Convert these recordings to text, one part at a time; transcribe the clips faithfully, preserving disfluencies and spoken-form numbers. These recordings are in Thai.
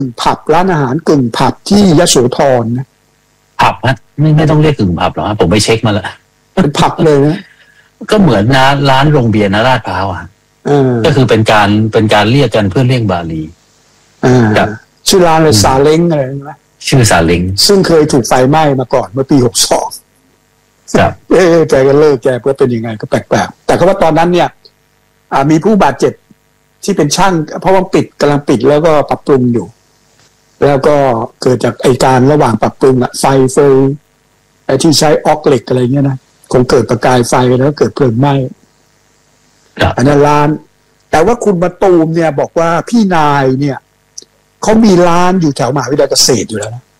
ผับร้านอาหารกึ่งผับที่ยโสธรนะผับฮะไม่ไม่ต้องเรียกกึ่งผับหรอกผมไปเช็คมาแล้วเป็นผับเลยนะก็เหมือนนะร้านโรงเบียร์นะลาดพร้าวอ่ะก็คือเป็นการเป็นการเรียกกันเพื่อเลี่ยงบาลีกับชื่อร้านเลยซาเล้งอะไรนะชื่อซาเล้งซึ่งเคยถูกไฟไหม้มาก่อนเมื่อปีหกสองครับเอ๊ะแกก็เลิกแกเพื่อเป็นยังไงก็แปลกๆแต่ก็ว่าตอนนั้นเนี่ยมีผู้บาดเจ็บที่เป็นช่างเพราะว่าปิดกำลังปิดแล้วก็ปรับปรุงอยู่แล้วก็เกิดจากไอการระหว่างปรับปรุงอะไฟเฟยไอที่ใช้ออกเหล็กอะไรเงี้ยนะคงเกิดประกายไฟแล้วเกิดเพลิงไหม้อันนั้นร้านแต่ว่าคุณมาตูมเนี่ยบอกว่าพี่นายเนี่ยเขามีร้านอยู่แถวมหาวิทยาลัยเกษตรอยู่แล้วนะ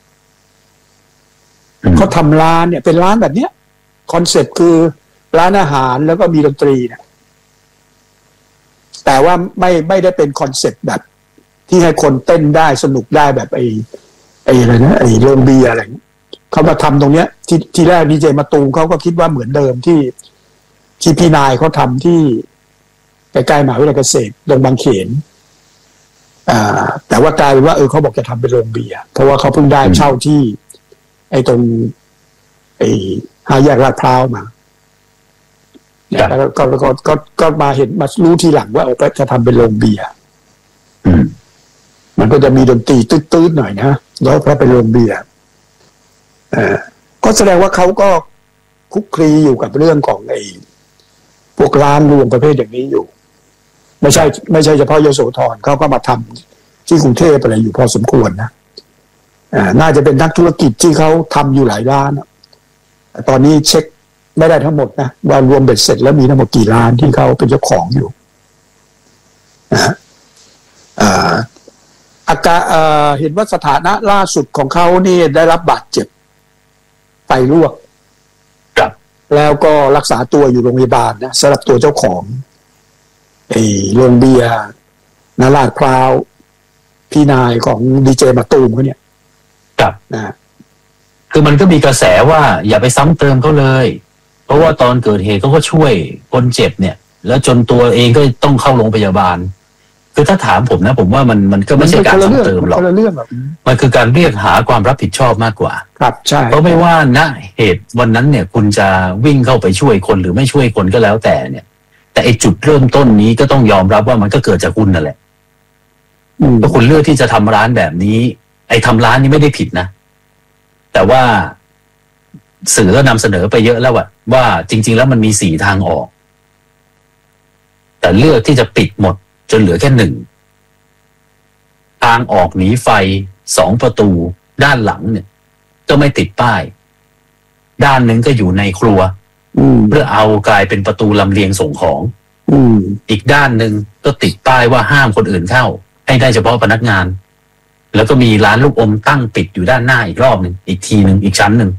เขาทำร้านเนี่ยเป็นร้านแบบเนี้ยคอนเซ็ปต์คือร้านอาหารแล้วก็มีดนตรีเนี่ยแต่ว่าไม่ไม่ได้เป็นคอนเซ็ปต์แบบที่ให้คนเต้นได้สนุกได้แบบไอ้ไอ้อะไรนะไอ้โรงเบียร์อะไรเขามาทำตรงเนี้ยที่ที่แรกดีเจมาตูมเขาก็คิดว่าเหมือนเดิมที่ที่พี่นายเขาทำที่ใกล้ๆมหาวิทยาลัยเกษตรตรงบางเขนอ่าแต่ว่ากลายเป็นว่าเออเขาบอกจะทำเป็นโรงเบียร์เพราะว่าเขาเพิ่งได้เช่าที่ไอ้ตรงไอ้ห้าแยกลาดพร้าวมาแล้วก็ก็ก็ก็มาเห็นมารู้ทีหลังว่าเออจะทำเป็นโรงเบียร์มันก็จะมีดนตรีตื้นๆหน่อยนะแล้วพอเป็นโรงเบียร์เอ่อก็แสดงว่าเขาก็คุกคลีอยู่กับเรื่องของไอ้พวกร้านรวมประเภทอย่างนี้อยู่ไม่ใช่ไม่ใช่เฉพาะยโสธรเขาก็มาทำที่กรุงเทพอะไรอยู่พอสมควรนะอ่าน่าจะเป็นนักธุรกิจที่เขาทำอยู่หลายร้านแต่ตอนนี้เช็คไม่ได้ทั้งหมดนะว่ารวมเบ็ดเสร็จแล้วมีทั้งหมดกี่ร้านที่เขาเป็นเจ้าของอยู่นะฮะอ่าอาการเอ่อเห็นว่าสถานะล่าสุดของเขานี่ได้รับบาดเจ็บไฟลวกครับแล้วก็รักษาตัวอยู่โรงพยาบาลนะสำหรับตัวเจ้าของไอ้โรงเบียร์นาลาดพร้าวพี่นายของดีเจมาตูมเขาเนี่ยครับนะคือมันก็มีกระแสว่าอย่าไปซ้ำเติมเขาเลยเพราะว่าตอนเกิดเหตุเขาก็ช่วยคนเจ็บเนี่ยแล้วจนตัวเองก็ต้องเข้าโรงพยาบาลคือถ้าถามผมนะผมว่ามันมันก็ไม่ใช่การซ้ำเติมหรอกมันคือการเรียกหาความรับผิดชอบมากกว่าครับใช่เพราะไม่ว่าณเหตุวันนั้นเนี่ยคุณจะวิ่งเข้าไปช่วยคนหรือไม่ช่วยคนก็แล้วแต่เนี่ยแต่ไอจุดเริ่มต้นนี้ก็ต้องยอมรับว่ามันก็เกิดจากคุณนั่นแหละถ้าคุณเลือกที่จะทำร้านแบบนี้ไอทำร้านนี้ไม่ได้ผิดนะแต่ว่าสื่อก็นำเสนอไปเยอะแล้วว่าว่าจริงๆแล้วมันมีสี่ทางออกแต่เลือกที่จะปิดหมดจนเหลือแค่หนึ่งทางออกหนีไฟสองประตูด้านหลังเนี่ยก็ไม่ติดป้ายด้านหนึ่งก็อยู่ในครัวเพื่อเอากลายเป็นประตูลำเลียงส่งของอีกด้านหนึ่งก็ติดป้ายว่าห้ามคนอื่นเข้าให้ได้เฉพาะพนักงานแล้วก็มีร้านลูกอมตั้งปิดอยู่ด้านหน้าอีกรอบหนึ่งอีกทีหนึ่งอีกชั้นหนึ่ง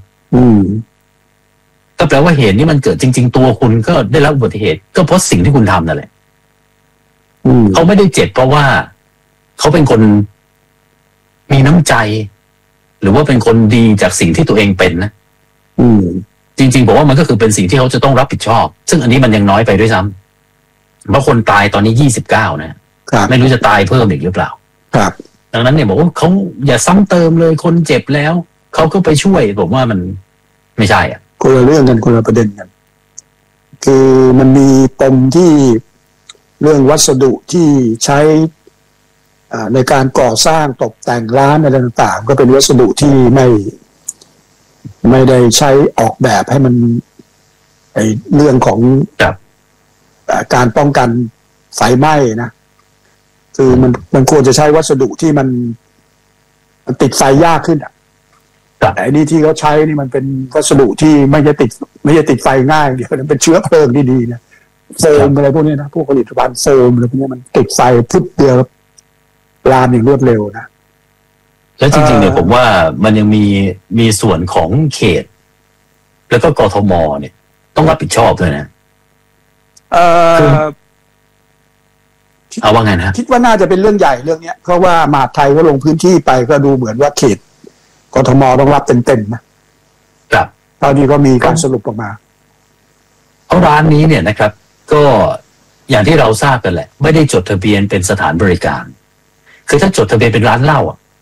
ก็แปลว่าเหตุนี้มันเกิดจริงๆตัวคุณก็ได้รับอุบัติเหตุก็เพราะสิ่งที่คุณทำนั่นแหละเขาไม่ได้เจ็บเพราะว่าเขาเป็นคนมีน้ำใจหรือว่าเป็นคนดีจากสิ่งที่ตัวเองเป็นนะจริงๆผมว่ามันก็คือเป็นสิ่งที่เขาจะต้องรับผิดชอบซึ่งอันนี้มันยังน้อยไปด้วยซ้ำเพราะคนตายตอนนี้ยี่สิบเก้านะไม่รู้จะตายเพิ่มอีกหรือเปล่าครับดังนั้นเนี่ยบอกว่าเขาอย่าซ้ำเติมเลยคนเจ็บแล้วเขาก็ไปช่วยผมว่ามันไม่ใช่อ่ะคนละเรื่องกันคนละประเด็นกันคือมันมีปมที่เรื่องวัสดุที่ใช้ในการก่อสร้างตกแต่งร้านอะไรต่างๆก็เป็นวัสดุที่ไม่ไม่ได้ใช้ออกแบบให้มันไอเรื่องของการป้องกันไฟไหม้นะคือมันมันควรจะใช้วัสดุที่มันมันติดไฟยากขึ้นอ่ะแต่อันนี้ที่เขาใช้นี่มันเป็นวัสดุที่ไม่จะติดไม่จะติดไฟง่ายเดี๋ยวมันเป็นเชื้อเพลิงที่ดีนะโฟมอะไรพวกนี้นะพวกผลิตภัณฑ์โฟมอะไรพวกนี้มันติดไฟพุดเดียวลามอย่างรวดเร็วนะแล้วจริงๆเนี่ยผมว่ามันยังมีมีส่วนของเขตแล้วก็กทมเนี่ยต้องรับผิดชอบด้วยนะเออเอาว่าไงนะคิดว่าน่าจะเป็นเรื่องใหญ่เรื่องนี้เพราะว่ามหาดไทยก็ลงพื้นที่ไปก็ดูเหมือนว่าเขตกทมต้องรับเต็มๆนะครับตอนนี้ก็มีการสรุปออกมาเพราะร้านนี้เนี่ยนะครับก็อย่างที่เราทราบกันแหละไม่ได้จดทะเบียนเป็นสถานบริการคือถ้าจดทะเบียนเป็นร้านเหล้าอ่ะ